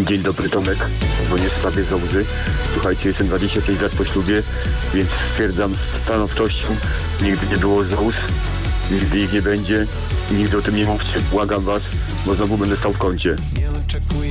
Dzień dobry, Tomek. Dzwonię w sprawie Zołzy. Słuchajcie, jestem 25 lat po ślubie, więc stwierdzam z stanowczością, nigdy nie było Zołz, nigdy ich nie będzie, nigdy o tym nie mówcie. Błagam was, bo znowu będę stał w kącie.